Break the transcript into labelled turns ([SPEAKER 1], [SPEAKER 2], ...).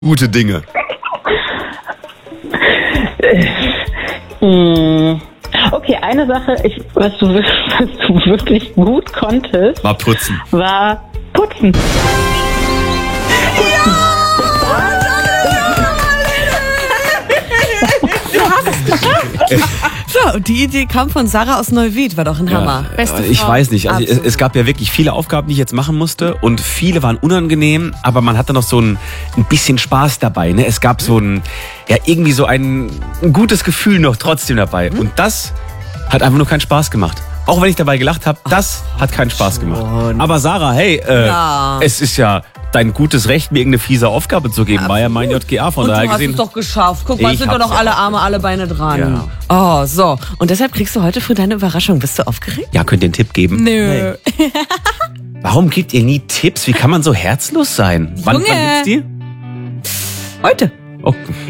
[SPEAKER 1] gute Dinge.
[SPEAKER 2] Okay, eine Sache, was du wirklich gut konntest,
[SPEAKER 1] Mal putzen.
[SPEAKER 2] war putzen.
[SPEAKER 3] So, und die Idee kam von Sarah aus Neuwied, war doch ein Hammer.
[SPEAKER 4] Beste
[SPEAKER 1] Ich
[SPEAKER 4] Frau.
[SPEAKER 1] weiß nicht. Also
[SPEAKER 3] Absolut.
[SPEAKER 1] es gab ja wirklich viele Aufgaben, die ich jetzt machen musste. Und viele waren unangenehm, aber man hatte noch so ein bisschen Spaß dabei. Ne? Es gab so irgendwie so ein gutes Gefühl noch trotzdem dabei. Und das hat einfach nur keinen Spaß gemacht. Auch wenn ich dabei gelacht habe, das hat keinen Spaß gemacht. Aber Sarah, hey,
[SPEAKER 3] Ja.
[SPEAKER 1] es ist ja dein gutes Recht, mir irgendeine fiese Aufgabe zu geben. War ja mein JGA von
[SPEAKER 3] Und
[SPEAKER 1] daher
[SPEAKER 3] du hast
[SPEAKER 1] gesehen.
[SPEAKER 3] es doch geschafft. Guck mal,
[SPEAKER 1] Ich
[SPEAKER 3] sind doch
[SPEAKER 1] hab's
[SPEAKER 3] noch
[SPEAKER 1] ja
[SPEAKER 3] alle
[SPEAKER 1] auch
[SPEAKER 3] Arme, alle Beine dran. Oh, so. Und deshalb kriegst du heute früh deine Überraschung. Bist du aufgeregt?
[SPEAKER 1] Ja, könnt ihr einen Tipp geben?
[SPEAKER 4] Nö.
[SPEAKER 1] Warum gebt ihr nie Tipps? Wie kann man so herzlos sein? Wann
[SPEAKER 4] Junge.
[SPEAKER 1] gibt's die?
[SPEAKER 3] Heute.
[SPEAKER 1] Oh,